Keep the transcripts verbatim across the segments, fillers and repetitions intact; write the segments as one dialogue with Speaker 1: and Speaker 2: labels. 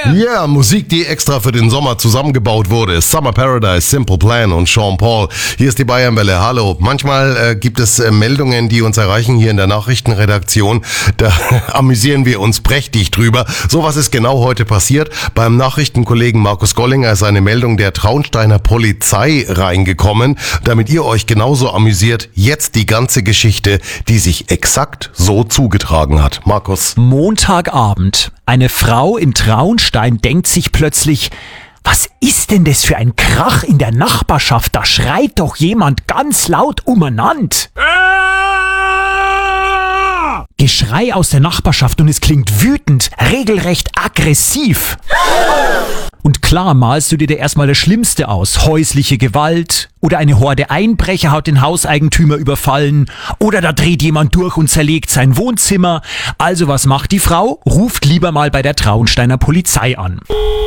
Speaker 1: Yeah, Musik, die extra für den Sommer zusammengebaut wurde. Summer Paradise, Simple Plan und Sean Paul. Hier ist die Bayernwelle. Hallo. Manchmal äh, gibt es äh, Meldungen, die uns erreichen hier in der Nachrichtenredaktion. Da amüsieren wir uns prächtig drüber. So was ist genau heute passiert. Beim Nachrichtenkollegen Markus Gollinger ist eine Meldung der Traunsteiner Polizei reingekommen. Damit ihr euch genauso amüsiert, jetzt die ganze Geschichte, die sich exakt so zugetragen hat. Markus.
Speaker 2: Montagabend. Eine Frau in Traunstein denkt sich plötzlich, was ist denn das für ein Krach in der Nachbarschaft? Da schreit doch jemand ganz laut umeinander. Ah! Geschrei aus der Nachbarschaft und es klingt wütend, regelrecht aggressiv. Und klar malst du dir da erstmal das Schlimmste aus. Häusliche Gewalt oder eine Horde Einbrecher hat den Hauseigentümer überfallen oder da dreht jemand durch und zerlegt sein Wohnzimmer. Also was macht die Frau? Ruft lieber mal bei der Traunsteiner Polizei an.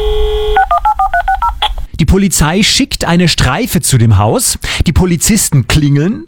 Speaker 2: Die Polizei schickt eine Streife zu dem Haus. Die Polizisten klingeln.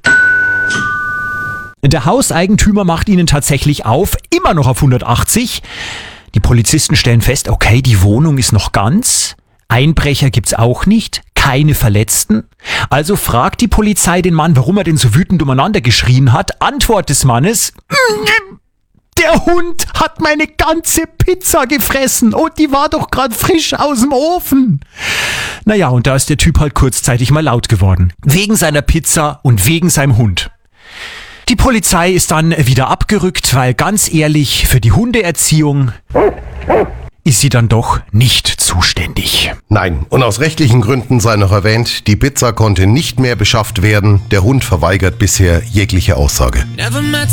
Speaker 2: Der Hauseigentümer macht ihnen tatsächlich auf, immer noch auf hundertachtzig. Die Polizisten stellen fest, okay, die Wohnung ist noch ganz, Einbrecher gibt's auch nicht, keine Verletzten. Also fragt die Polizei den Mann, warum er denn so wütend umeinander geschrien hat. Antwort des Mannes: Der Hund hat meine ganze Pizza gefressen und die war doch gerade frisch aus dem Ofen. Naja, und da ist der Typ halt kurzzeitig mal laut geworden. Wegen seiner Pizza und wegen seinem Hund. Die Polizei ist dann wieder abgerückt, weil ganz ehrlich, für die Hundeerziehung ist sie dann doch nicht zuständig.
Speaker 1: Nein, und aus rechtlichen Gründen sei noch erwähnt, die Pizza konnte nicht mehr beschafft werden. Der Hund verweigert bisher jegliche Aussage.